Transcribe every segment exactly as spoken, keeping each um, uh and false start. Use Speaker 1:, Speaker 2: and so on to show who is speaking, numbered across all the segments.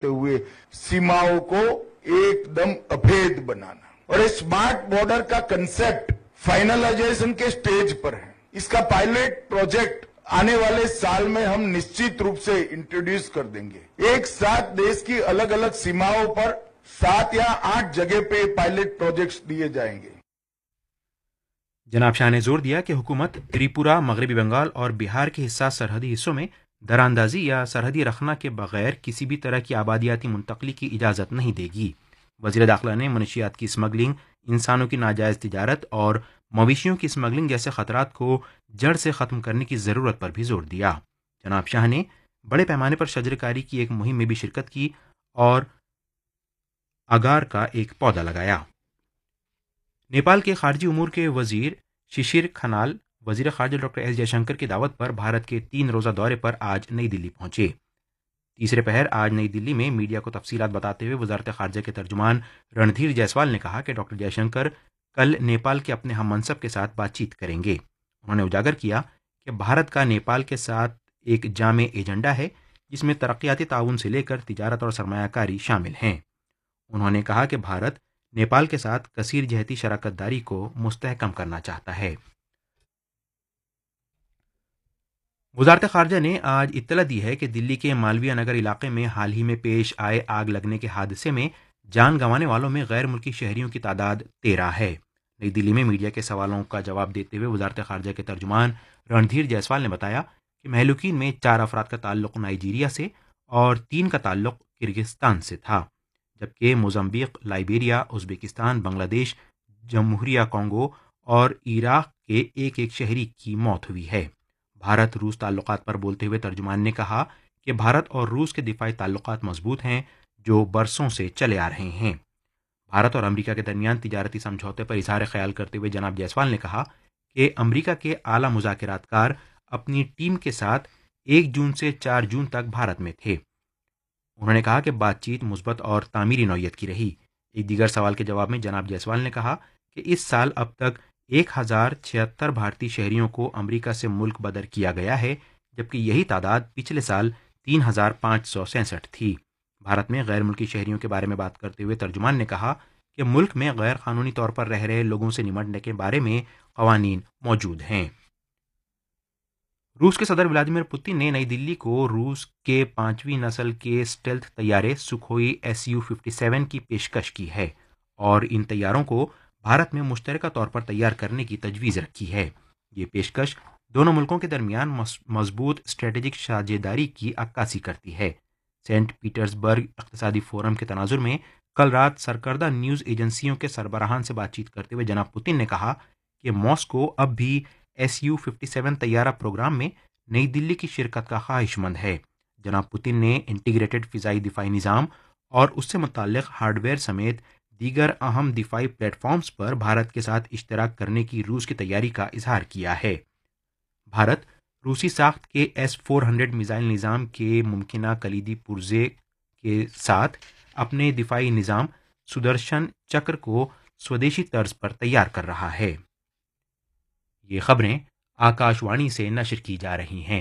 Speaker 1: होते हुए सीमाओं को एकदम अभेद बनाना। और ये स्मार्ट बॉर्डर का कंसेप्ट फाइनलाइजेशन के स्टेज पर है। इसका पायलट प्रोजेक्ट आने वाले साल में हम निश्चित रूप से इंट्रोड्यूस कर देंगे। एक साथ देश की अलग अलग सीमाओं पर सात या आठ जगह पे पायलट प्रोजेक्ट्स दिए जाएंगे।
Speaker 2: जनाब शाह ने जोर दिया कि हुकूमत त्रिपुरा, मगरबी बंगाल और बिहार के हिस्सा सरहदी हिस्सों में दरानंदाजी या सरहदी रखना के बगैर किसी भी तरह की आबादियाती मुंतकली की इजाज़त नहीं देगी। वज़ीर दाखिला ने मनशियात की स्मगलिंग, इंसानों की नाजायज़ तिजारत और मवेशियों की स्मगलिंग जैसे खतरात को जड़ से ख़त्म करने की ज़रूरत पर भी जोर दिया। जनाब शाह ने बड़े पैमाने पर शजरकारी की एक मुहिम में भी शिरकत की और अगार का एक पौधा लगाया। नेपाल के खारजी उमूर के वजीर शिशिर खनाल वजीर खारजा डॉक्टर एस जयशंकर की दावत पर भारत के तीन रोज़ा दौरे पर आज नई दिल्ली पहुंचे। तीसरे पहर आज नई दिल्ली में मीडिया को तफसीलात बताते हुए वजारत खारजा के तर्जुमान रणधीर जायसवाल ने कहा कि डॉक्टर जयशंकर कल नेपाल के अपने हम मनसब के साथ बातचीत करेंगे। उन्होंने उजागर किया कि भारत का नेपाल के साथ एक जामे एजेंडा है जिसमें तरक्याती ताउन से लेकर तिजारत और सरमायाकारी शामिल हैं। उन्होंने कहा कि भारत नेपाल के साथ कसीर जहती शराकतदारी को मुस्तहकम करना चाहता है। वजारत खारजा ने आज इत्तला दी है कि दिल्ली के मालवीय नगर इलाके में हाल ही में पेश आए आग लगने के हादसे में जान गंवाने वालों में गैर मुल्की शहरियों की तादाद तेरह है। नई दिल्ली में मीडिया के सवालों का जवाब देते हुए वजारत खारजा के तर्जुमान रणधीर जायसवाल ने बताया कि महलूकीन में चार अफराद का ताल्लुक नाइजीरिया से और तीन का ताल्लुक किर्गिस्तान से था, जबकि Mozambique, Liberia, Uzbekistan, Bangladesh, जमहूरिया Congo और इराक के एक एक शहरी की मौत हुई है। भारत रूस ताल्लुकात पर बोलते हुए तर्जुमान ने कहा कि भारत और रूस के दिफाई ताल्लुकात मजबूत हैं जो बरसों से चले आ रहे हैं। भारत और अमेरिका के दरमियान तिजारती समझौते पर इजहार ख्याल करते हुए जनाब जायसवाल ने कहा कि अमेरिका के आला मुज़ाकिरातकार अपनी टीम के साथ एक जून से चार जून तक भारत में थे। उन्होंने कहा कि बातचीत मुस्बत और तामीरी नौयत की रही। एक दीगर सवाल के जवाब में जनाब जायसवाल ने कहा कि इस साल अब तक एक हज़ार छिहत्तर भारतीय शहरियों को अमेरिका से मुल्क बदर किया गया है, जबकि यही तादाद पिछले साल तीन हज़ार पाँच सौ सैंसठ थी। भारत में गैर मुल्की शहरियों के बारे में बात करते हुए तर्जुमान ने कहा कि मुल्क में गैर कानूनी तौर पर रह रहे लोगों से निमटने के बारे में कवानीन मौजूद हैं। रूस के सदर व्लादिमीर पुतिन ने नई दिल्ली को रूस के पांचवीं नस्ल के स्टेल्थ तैयारे Sukhoi S U fifty seven की पेशकश की है और इन तैयारों को भारत में मुश्तरका तौर पर तैयार करने की तजवीज़ रखी है। ये पेशकश दोनों मुल्कों के दरमियान मजबूत स्ट्रेटेजिक साझेदारी की अक्कासी करती है। सेंट पीटर्सबर्ग इक़्तिसादी फोरम के तनाजुर में कल रात सरकर्दा न्यूज़ एजेंसियों के सरबराहान से बातचीत करते हुए जनाब पुतिन ने कहा कि मॉस्को अब भी S U fifty seven तैयारा programme में नई दिल्ली की शिरकत का ख्वाहिशमंद है। जनाब पुतिन ने इंटीग्रेटेड फ़िज़ाई दिफाई निज़ाम और उससे मुताल्लिक़ हार्डवेयर समेत दीगर अहम दिफाई प्लेटफॉर्म्स पर भारत के साथ इश्तराक करने की रूस की तैयारी का इजहार किया है। भारत रूसी साख्त के एस फोर हंड्रेड मिसाइल निज़ाम के मुमकिना कलीदी पुर्जे के साथ अपने दिफाई निज़ाम सुदर्शन चक्र को स्वदेशी तर्ज पर तैयार कर रहा है। ये खबरें आकाशवाणी से नशर की जा रही हैं।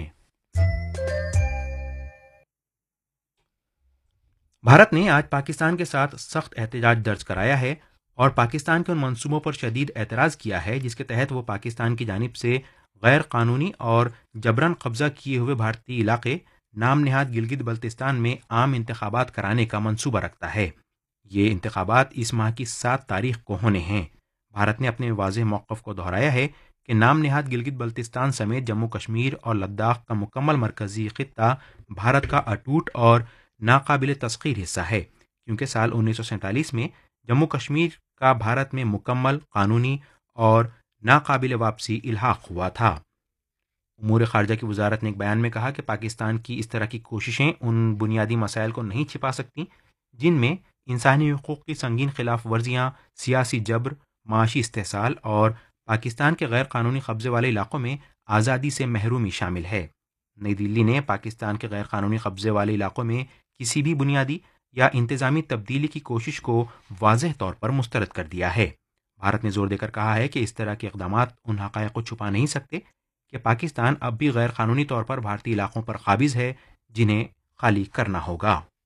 Speaker 2: भारत ने आज पाकिस्तान के साथ सख्त एहतजाज दर्ज कराया है और पाकिस्तान के उन मंसूबों पर शदीद एतराज़ किया है जिसके तहत वो पाकिस्तान की जानिब से गैर कानूनी और जबरन कब्जा किए हुए भारतीय इलाके नाम निहाद गिलगित बल्तिस्तान में आम इंतखाबात कराने का मंसूबा रखता है। ये इंतखाबात इस माह की सात तारीख को होने हैं। भारत ने अपने वाज़ेह मौक़िफ़ को दोहराया है कि नाम निहाद गिलगित बल्तिस्तान समेत जम्मू कश्मीर और लद्दाख का मुकम्मल मरकज़ी ख़ित्ता भारत का अटूट और नाकाबिल तस्ख़ीर हिस्सा है, क्योंकि साल उन्नीस सौ सैंतालीस में जम्मू कश्मीर का भारत में मुकम्मल कानूनी और नाकाबिल वापसी इल्हाक़ हुआ था। उमूर ख़ारजा की वजारत ने एक बयान में कहा कि पाकिस्तान की इस तरह की कोशिशें उन बुनियादी मसाइल को नहीं छिपा सकती जिनमें इंसानी हुकूक़ की संगीन खिलाफ वर्जियाँ, सियासी जबर, माशी इस्तेहसाल और पाकिस्तान के गैर कानूनी कब्जे वाले इलाकों में आज़ादी से महरूमी शामिल है। नई दिल्ली ने पाकिस्तान के गैर कानूनी कब्जे वाले इलाकों में किसी भी बुनियादी या इंतज़ामी तब्दीली की कोशिश को वाज़ेह तौर पर मुस्तरद कर दिया है। भारत ने जोर देकर कहा है कि इस तरह के इक़दामात उन हक़ाइक़ को छुपा नहीं सकते कि पाकिस्तान अब भी गैर कानूनी तौर पर भारतीय इलाकों पर काबिज़ है जिन्हें खाली करना होगा।